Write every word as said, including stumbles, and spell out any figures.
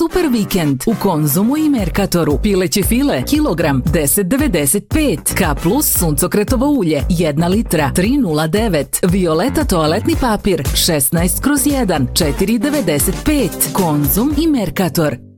super vikend u Konzumu i Merkatoru. Pileće file, kilogram, deset devedeset pet. K plus suncokretovo ulje, jedna litra, tri nula devet. Violeta toaletni papir, šesnaest kroz jedan, četiri devedeset pet. Konzum i Merkator.